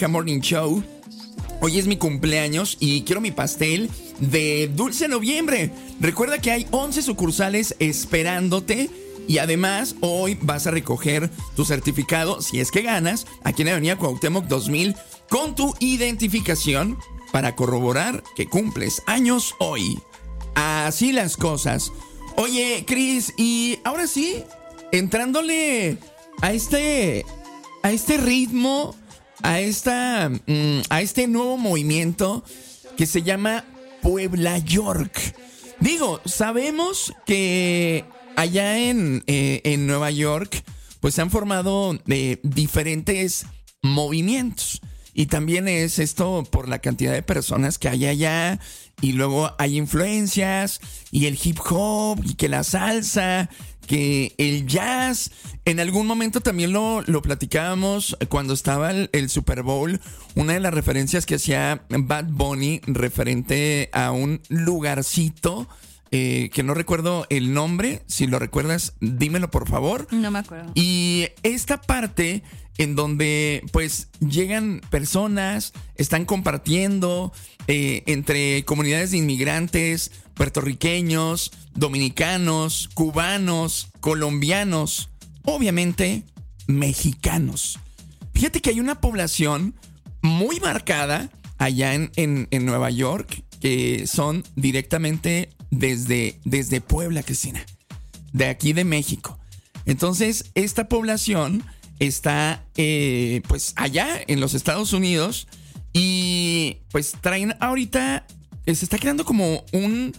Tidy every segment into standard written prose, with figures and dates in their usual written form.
Naranja Morning Show. Hoy es mi cumpleaños y quiero mi pastel de Dulce Noviembre. Recuerda que hay 11 sucursales esperándote. Y además, hoy vas a recoger tu certificado, si es que ganas, aquí en Avenida Cuauhtémoc 2000, con tu identificación para corroborar que cumples años hoy. Así las cosas. Oye, Cris, y ahora sí, entrándole a este ritmo, a este nuevo movimiento que se llama Puebla York. Digo, sabemos que allá en Nueva York, pues se han formado diferentes movimientos. Y también es esto por la cantidad de personas que hay allá. Y luego hay influencias, y el hip hop, y que la salsa, que el jazz. En algún momento también lo platicábamos cuando estaba el Super Bowl. Una de las referencias que hacía Bad Bunny referente a un lugarcito que no recuerdo el nombre. Si lo recuerdas, dímelo por favor. No me acuerdo. Y esta parte en donde pues llegan personas, están compartiendo entre comunidades de inmigrantes, puertorriqueños, dominicanos, cubanos, colombianos, obviamente mexicanos. Fíjate que hay una población muy marcada allá en Nueva York, que son directamente desde Puebla, Cristina, de aquí de México. Entonces, esta población está pues allá en los Estados Unidos y pues traen ahorita, se está creando como un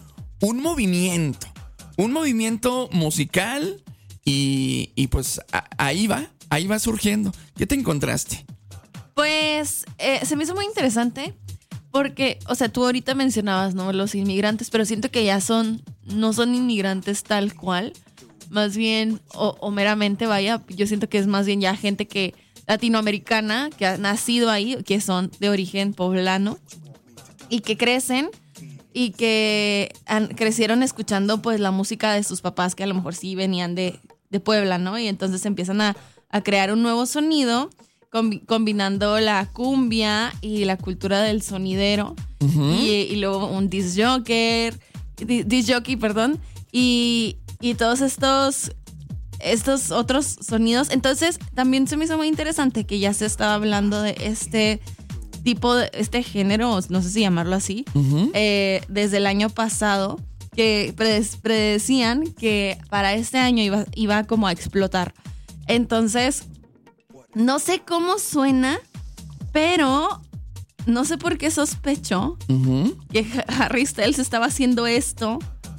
movimiento musical y pues ahí va surgiendo. ¿Qué te encontraste? Pues se me hizo muy interesante porque, o sea, tú ahorita mencionabas, ¿no?, los inmigrantes, pero siento que ya no son inmigrantes tal cual. Más bien, o meramente, vaya, yo siento que es más bien ya gente que latinoamericana, que ha nacido ahí, que son de origen poblano y que crecen y que crecieron escuchando pues la música de sus papás, que a lo mejor sí venían de Puebla, ¿no? Y entonces empiezan a crear un nuevo sonido combinando la cumbia y la cultura del sonidero. Uh-huh. y luego un disc jockey, y todos estos otros sonidos. Entonces también se me hizo muy interesante que ya se estaba hablando de este género, no sé si llamarlo así, uh-huh, desde el año pasado, que predecían que para este año iba como a explotar. Entonces, no sé cómo suena, pero no sé por qué sospecho, uh-huh, que Harry Styles estaba haciendo esto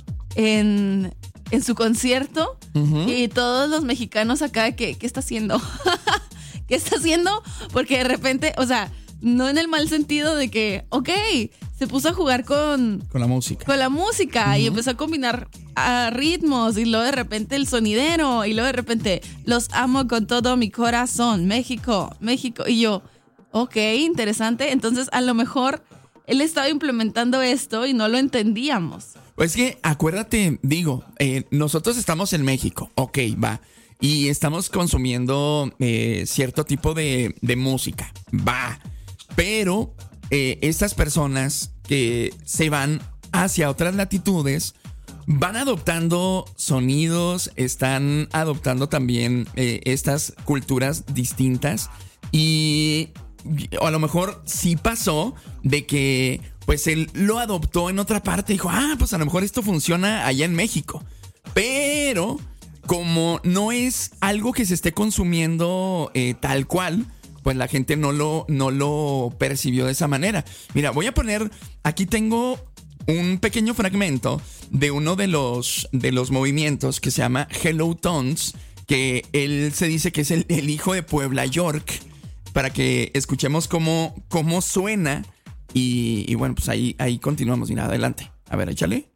en su concierto, uh-huh, y todos los mexicanos acá, ¿qué está haciendo? ¿Qué está haciendo? Porque de repente, o sea, no en el mal sentido de que, ok, se puso a jugar con la música. Con la música, uh-huh, y empezó a combinar ritmos, y luego de repente el sonidero, y luego de repente los amo con todo mi corazón, México. Y yo, ok, interesante. Entonces, a lo mejor él estaba implementando esto y no lo entendíamos. Pues que acuérdate, digo, nosotros estamos en México, ok, va, y estamos consumiendo cierto tipo de música, va, pero estas personas que se van hacia otras latitudes van adoptando sonidos, están adoptando también estas culturas distintas, y a lo mejor sí pasó de que pues él lo adoptó en otra parte y dijo, pues a lo mejor esto funciona allá en México. Pero como no es algo que se esté consumiendo tal cual, pues la gente no lo percibió de esa manera. Mira, voy a poner, aquí tengo un pequeño fragmento de uno de los movimientos que se llama Hello Tones, que él se dice que es el hijo de Puebla York, para que escuchemos cómo suena. Y bueno, pues ahí continuamos. Mira, adelante. A ver, échale.